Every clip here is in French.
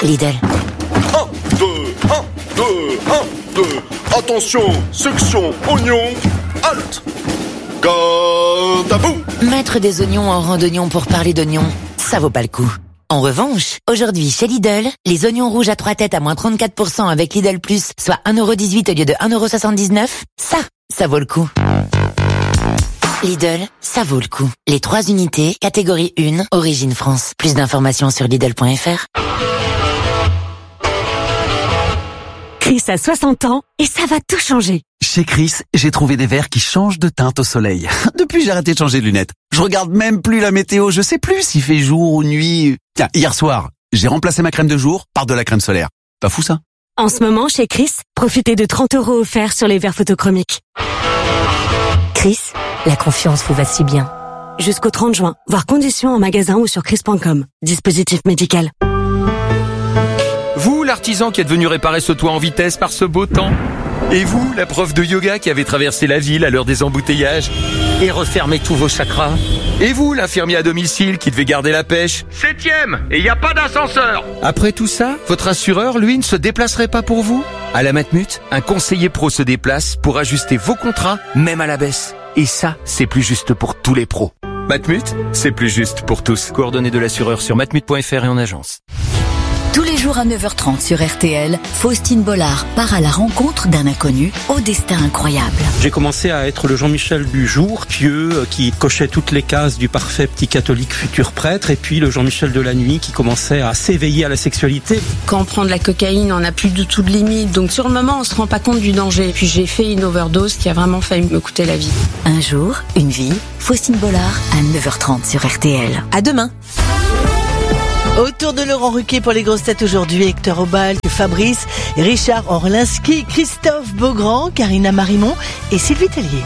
Lidl. 1, 2, 1, 2, 1, 2. Attention, section oignon, halte. Garde à vous. Mettre des oignons en rang d'oignons pour parler d'oignons, ça vaut pas le coup. En revanche, aujourd'hui chez Lidl, les oignons rouges à 3 têtes à moins 34% avec Lidl Plus, soit 1,18€ au lieu de 1,79€, ça vaut le coup. Lidl, ça vaut le coup. Les 3 unités, catégorie 1, origine France. Plus d'informations sur Lidl.fr. Chris a 60 ans et ça va tout changer. Chez Chris, j'ai trouvé des verres qui changent de teinte au soleil. Depuis, j'ai arrêté de changer de lunettes. Je regarde même plus la météo, je sais plus s'il fait jour ou nuit. Tiens, hier soir, j'ai remplacé ma crème de jour par de la crème solaire. Pas fou ça? En ce moment, chez Chris, profitez de 30€ offerts sur les verres photochromiques. Chris, la confiance vous va si bien. Jusqu'au 30 juin, voir conditions en magasin ou sur chris.com. Dispositif médical. Vous, l'artisan qui êtes venu réparer ce toit en vitesse par ce beau temps. Et vous, la prof de yoga qui avez traversé la ville à l'heure des embouteillages et refermé tous vos chakras. Et vous, l'infirmier à domicile qui devait garder la pêche. 7e, et il n'y a pas d'ascenseur. Après tout ça, votre assureur, lui, ne se déplacerait pas pour vous? À la Matmut, un conseiller pro se déplace pour ajuster vos contrats, même à la baisse. Et ça, c'est plus juste pour tous les pros. Matmut, c'est plus juste pour tous. Coordonnées de l'assureur sur matmut.fr et en agence. Tous les jours à 9h30 sur RTL, Faustine Bollard part à la rencontre d'un inconnu au destin incroyable. J'ai commencé à être le Jean-Michel du jour, pieux, qui cochait toutes les cases du parfait petit catholique futur prêtre, et puis le Jean-Michel de la nuit qui commençait à s'éveiller à la sexualité. Quand on prend de la cocaïne, on n'a plus du tout de limite, donc sur le moment on se rend pas compte du danger. Puis j'ai fait une overdose qui a vraiment failli me coûter la vie. Un jour, une vie, Faustine Bollard à 9h30 sur RTL. À demain. Autour de Laurent Ruquier pour les grosses têtes aujourd'hui, Hector Obal, Fabrice, Richard Orlinski, Christophe Beaugrand, Karina Marimont et Sylvie Tellier.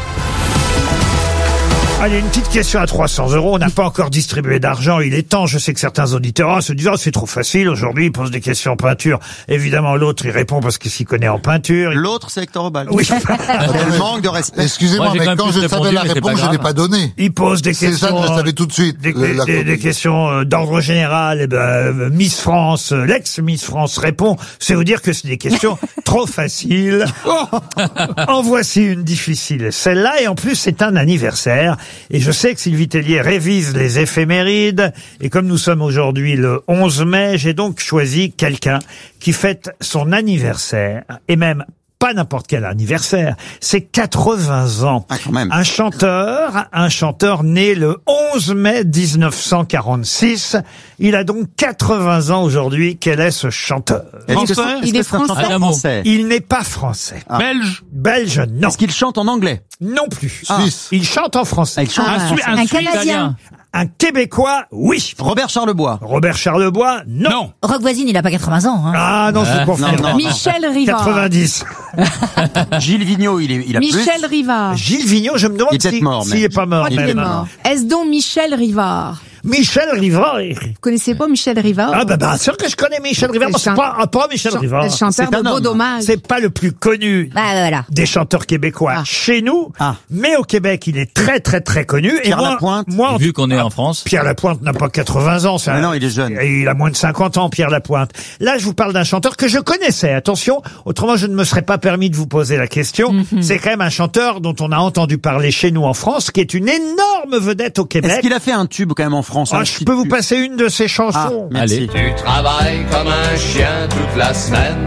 Allez, une petite question à 300€. On n'a pas encore distribué d'argent. Il est temps. Je sais que certains auditeurs se disent, c'est trop facile. Aujourd'hui, ils posent des questions en peinture. Évidemment, l'autre, il répond parce qu'il s'y connaît en peinture. L'autre, c'est Hector Obal. Oui. Quel manque de respect. Excusez-moi, mais quand je savais la réponse, je l'ai pas donnée. Il pose des questions. C'est ça que je savais tout de suite. Des questions d'ordre général. Et Miss France, l'ex-Miss France répond. C'est vous dire que c'est des questions trop faciles. En voici une difficile. Celle-là, et en plus, c'est un anniversaire. Et je sais que Sylvie Tellier révise les éphémérides. Et comme nous sommes aujourd'hui le 11 mai, j'ai donc choisi quelqu'un qui fête son anniversaire. Et même pas n'importe quel anniversaire. C'est 80 ans. Ah, quand même. Un chanteur né le 11 mai 1946. Il a donc 80 ans aujourd'hui. Quel est ce chanteur? Il est français. Il n'est pas français. Ah. Belge, non. Est-ce qu'il chante en anglais? Non plus. Suisse. Il chante en français. Un Canadien. Un Québécois, oui. Robert Charlebois. Robert Charlebois, non. Roch Voisine, il a pas 80 ans. Hein. Ah non, je vous confirme. non. Michel Rivard. 90. Gilles Vigneault, il a Michel plus. Rivard. Gilles Vigneault, je me demande Il est peut-être mort, s'il mais- est pas mort. Il est même. mort. Est-ce donc Michel Rivard? Michel Rivard. Vous connaissez pas Michel Rivard? Ah bien sûr que je connais Michel Rivard. Le C'est pas Michel Rivard. Le chanteur C'est un de Beau homme. Dommage. C'est pas le plus connu Voilà. des chanteurs québécois chez nous, mais au Québec, il est très très très connu. Pierre et moi, Lapointe. moi, Vu qu'on est en France. Pierre Lapointe n'a pas 80 ans. Mais non, il est jeune. Et il a moins de 50 ans, Pierre Lapointe. Là, je vous parle d'un chanteur que je connaissais. Attention, autrement je ne me serais pas permis de vous poser la question. C'est quand même un chanteur dont on a entendu parler chez nous en France, qui est une énorme vedette au Québec. Est-ce qu'il a fait un tube quand même en France? Je peux vous passer une de ses chansons. Merci. Allez. Tu travailles comme un chien toute la semaine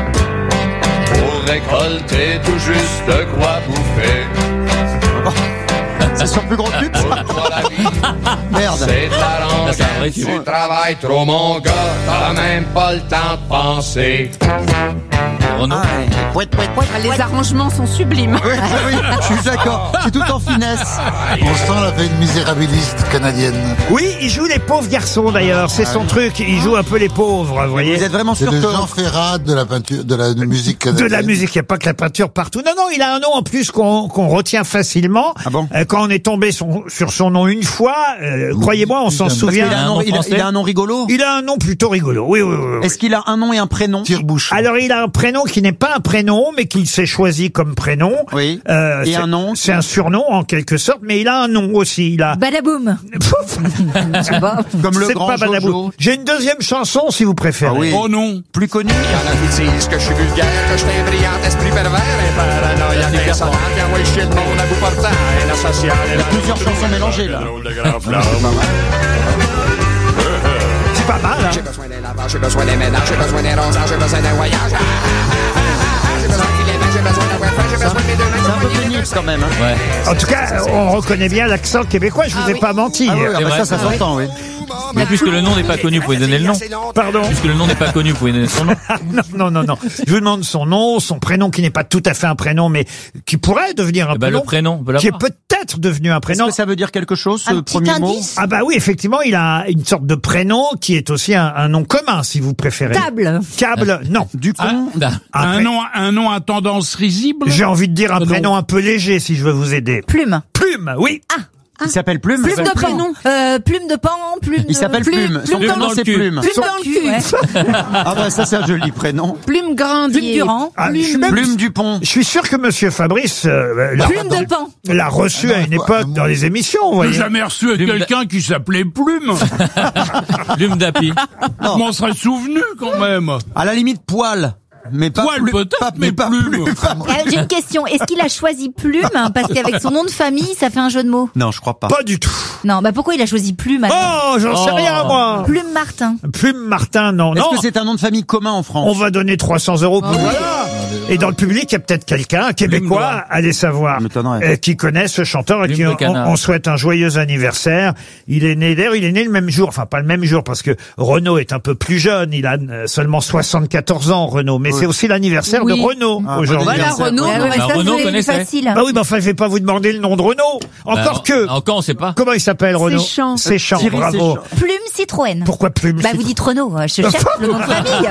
pour récolter tout juste de quoi bouffer. C'est son plus gros tube, ça? Merde. C'est ta langue, C'est un vrai tube. tu travailles trop mon gars, t'as même pas le temps de penser. Renaud. Les arrangements sont sublimes. Oui, je suis d'accord. C'est tout en finesse. On sent la veine misérabiliste canadienne. Oui, il joue les pauvres garçons d'ailleurs. C'est son truc. Il joue un peu les pauvres, vous voyez. Vous êtes vraiment C'est sûr le que... Jean Ferrat de la peinture, de la musique De canadienne. la musique, il n'y a pas que la peinture partout. Non, il a un nom en plus qu'on retient facilement. Ah bon? Quand on est tombé sur son nom une fois, croyez-moi, on s'en Parce souvient. qu'il a un nom rigolo. Il a un nom plutôt rigolo. Oui. Est-ce qu'il a un nom et un prénom? Tire-bouchon. Alors, il a un prénom prénom qui n'est pas un prénom, mais qu'il s'est choisi comme prénom. Oui. Et un nom. C'est un surnom en quelque sorte, mais il a un nom aussi. Il a. Badaboum. Comme le C'est grand pas Badaboum. Jojo. J'ai une deuxième chanson si vous préférez. Ah oui. Oh non. Plus connu. Il y en a qui disent que je suis vulgaire, que je suis un brillant esprit pervers et paranoïaque insolent, qui envoie chier le monde à bout portant et la sociale et la... Plusieurs chansons mélangées là. C'est pas mal, hein. J'ai besoin des lavages, j'ai besoin des ménages, j'ai besoin des ronzages, j'ai besoin des voyages. J'ai besoin qu'il aime, j'ai besoin d'un Wi-Fi, j'ai besoin de mes deux mains. C'est un peu pénible quand même. Hein. Ouais. En tout cas, on reconnaît bien l'accent québécois. Je vous ai pas menti. Ah oui, C'est vrai, ça c'est vrai. s'entend, oui. Mais puisque le nom n'est pas connu, vous pouvez donner le nom. Pardon. Puisque le nom n'est pas connu, vous pouvez donner son nom. Non. Je vous demande son nom, son prénom qui n'est pas tout à fait un prénom, mais qui pourrait devenir un prénom. Le prénom, on peut qui est l'avoir. peut-être devenu un prénom. Est-ce que ça veut dire quelque chose, ce Un petit premier mot? indice. Ah bah oui, effectivement, il a une sorte de prénom qui est aussi un nom commun, si vous préférez. Table. Câble, non. Du con. Un nom à tendance risible. J'ai envie de dire un prénom un peu léger, si je veux vous aider. Plume. Plume, oui. Il s'appelle Plume. Plume de prénom. Plume de pan, plume de... Il s'appelle Plume. Son Plume prénom dans c'est le cul. Plume. Plume dans le cul, ouais. Ah bah ça c'est un joli prénom. Plume Grandier. Plume Durand. Ah, je suis même- Plume Dupont. Je suis sûr que Monsieur Fabrice Plume de pan. l'a reçu à une époque dans les émissions, vous J'ai voyez. jamais reçu quelqu'un qui s'appelait Plume. Plume d'api. Je m'en serais souvenu quand même. À la limite Poil. Mais pas Poil Plume. peut-être, mais pas Plume. J'ai une question. Est-ce qu'il a choisi Plume parce qu'avec son nom de famille, ça fait un jeu de mots? Non, je crois pas. Pas du tout. Non, bah pourquoi il a choisi Plume alors? Oh, j'en sais rien, moi. Plume Martin. Plume Martin, non, Est-ce non. que c'est un nom de famille commun en France? On va donner 300 € pour voilà. Et dans le public, il y a peut-être quelqu'un, un Québécois, allez savoir, qui connaît ce chanteur et qui on souhaite un joyeux anniversaire. Il est né, d'ailleurs, il est né le même jour, enfin pas le même jour parce que Renaud est un peu plus jeune, il a seulement 74 ans, Renaud, mais c'est aussi l'anniversaire de Renaud aujourd'hui. Voilà, Renaud, Renaud connaissait. facile. Bah oui, mais enfin, je vais pas vous demander le nom de Renaud. Encore que. Encore, on sait pas. Comment il s'appelle, Renaud? Séchant. Séchant, Thierry bravo. Séchant. Plume Citroën. Pourquoi Plume? Bah vous dites Renaud, je cherche le nom de famille.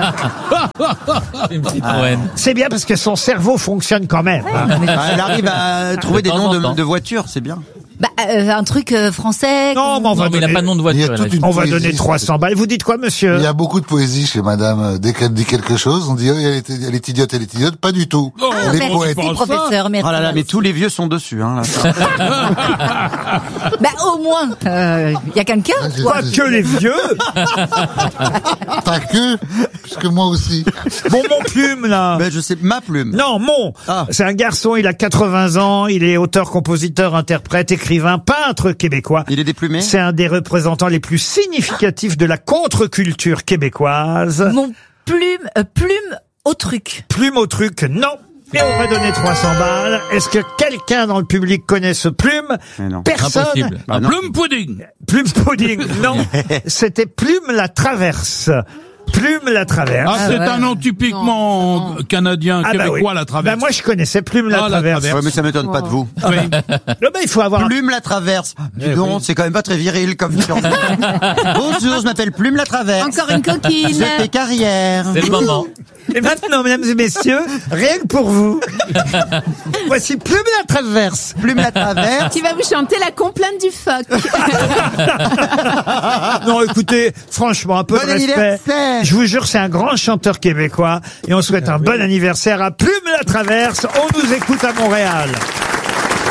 Une petite Citroën. C'est bien parce que son cerveau fonctionne quand même. hein. Elle arrive à trouver des temps noms en temps. de voitures, c'est bien. Bah un truc français. Non, mais on va Non, mais il n'a donner, pas de nom de Il y a voiture. toute une on va poésie, donner 300 balles. Vous dites quoi, Il monsieur? y a beaucoup de poésie chez madame. Dès qu'elle dit quelque chose, on dit, oh, elle est idiote, elle est idiote. Pas du tout. Elle est poète. Merci professeur, merci. Oh là là, mais tous les vieux sont dessus, hein, là. Bah au moins, y a quelqu'un. Pas que les vieux. Pas que, puisque moi aussi. Bon, mon Plume, là. Ben, je sais, ma Plume. Non, mon. C'est un garçon, il a 80 ans, il est auteur, compositeur, interprète, écrivain, peintre québécois. Il est déplumé? C'est un des représentants les plus significatifs de la contre-culture québécoise. Mon plume au truc. Plume au truc, non. Et on va donner 300 balles. Est-ce que quelqu'un dans le public connaît ce Plume? Personne. Impossible. Un Plume pudding. Plume pudding, non. C'était Plume la traverse. Plume la traverse. Ah, c'est un nom typiquement canadien, Ah bah québécois, oui. la traverse. Bah moi je connaissais Plume la Ah, la traverse. traverse. Ouais, mais ça m'étonne pas de vous. Oui. Non, bah, il faut avoir. Plume la traverse. Dis donc, c'est quand même pas très viril comme surnom. Bonjour, je m'appelle Plume la traverse. Encore une coquine. Je fais carrière. C'est le moment. Et maintenant, mesdames et messieurs, rien que pour vous, voici Plume la traverse. Plume la traverse. Tu vas vous chanter la complainte du phoque. Non, écoutez, franchement, un peu Bon de respect. anniversaire. Je vous jure, c'est un grand chanteur québécois et on souhaite un bon anniversaire à Plume la traverse. On nous écoute à Montréal.